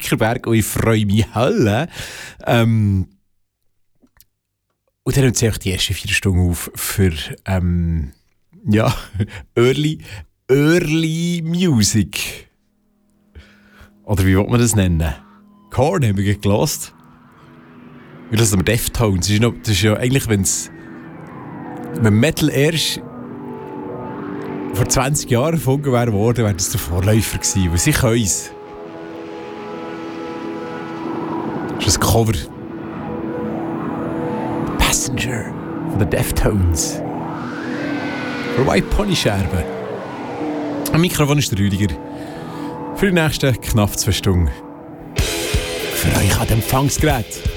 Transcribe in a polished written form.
Zückerberg und ich freue mich Hölle. Und dann nimmt sie auch die ersten 4 Stunden auf für Early Music. Oder wie will man das nennen? Korn haben wir gehört. Wir lassen Deftones. Das ist ja eigentlich, wenn Metal erst vor 20 Jahren erfunden wäre worden, wäre das der Vorläufer gewesen, weil sie können es. Das ist ein Cover. Passenger von den Deftones. Für White Pony Scherben. Am Mikrofon ist der Rüdiger. Für die nächsten knapp 2 Stunden. Für euch an dem Empfangsgerät.